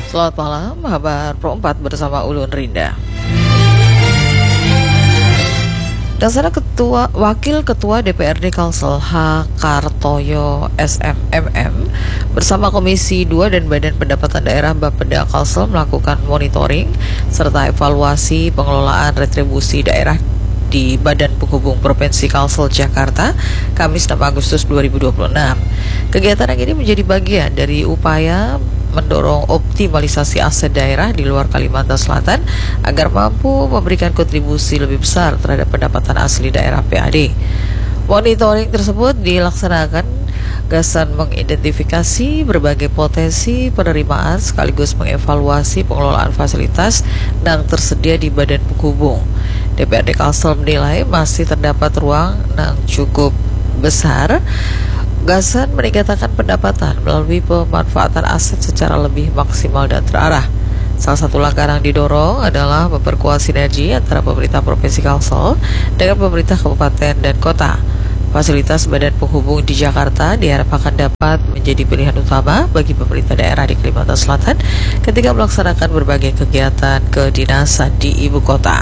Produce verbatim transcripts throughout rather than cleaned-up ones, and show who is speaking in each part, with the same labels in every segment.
Speaker 1: Selamat malam, kabar Pro empat bersama Ulun Rinda. Dasar Ketua Wakil Ketua D P R D Kalsel H. Kartoyo S M M M bersama Komisi dua dan Badan Pendapatan Daerah Bapeda Kalsel melakukan monitoring serta evaluasi pengelolaan retribusi daerah di Badan Penghubung Provinsi Kalsel Jakarta Kamis enam Agustus dua ribu dua puluh enam. Kegiatan yang ini menjadi bagian dari upaya mendorong optimalisasi aset daerah di luar Kalimantan Selatan agar mampu memberikan kontribusi lebih besar terhadap pendapatan asli daerah P A D. Monitoring tersebut dilaksanakan gasan mengidentifikasi berbagai potensi penerimaan sekaligus mengevaluasi pengelolaan fasilitas yang tersedia di Badan Penghubung. D P R D Kalsel menilai masih terdapat ruang yang cukup besar gasan meningkatkan pendapatan melalui pemanfaatan aset secara lebih maksimal dan terarah. Salah satu langkah yang didorong adalah memperkuat sinergi antara pemerintah Provinsi Kalsel dengan pemerintah kabupaten dan kota. Fasilitas Badan Penghubung di Jakarta diharapkan dapat menjadi pilihan utama bagi pemerintah daerah di Kalimantan Selatan ketika melaksanakan berbagai kegiatan kedinasan di ibu kota.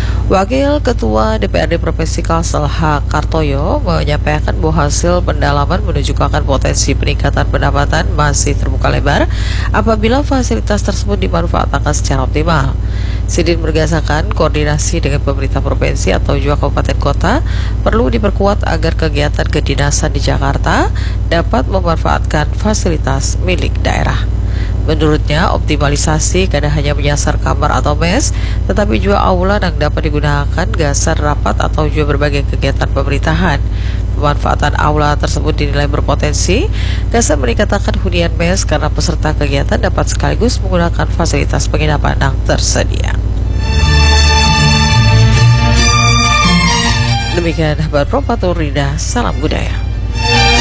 Speaker 1: Wakil Ketua D P R D Provinsi Kalsel H. Kartoyo menyampaikan bahwa hasil pendalaman menunjukkan potensi peningkatan pendapatan masih terbuka lebar apabila fasilitas tersebut dimanfaatkan secara optimal. Sidin menegaskan koordinasi dengan pemerintah provinsi atau juga kabupaten kota perlu diperkuat agar kegiatan kedinasan di Jakarta dapat memanfaatkan fasilitas milik daerah. Menurutnya, optimalisasi kadang hanya menyasar kamar atau mes, tetapi juga aula yang dapat digunakan gasan rapat atau juga berbagai kegiatan pemerintahan. Pemanfaatan aula tersebut dinilai berpotensi gasan meningkatkan hunian mes karena peserta kegiatan dapat sekaligus menggunakan fasilitas penginapan yang tersedia. Demikian kabar Pro empat Rinda, salam budaya.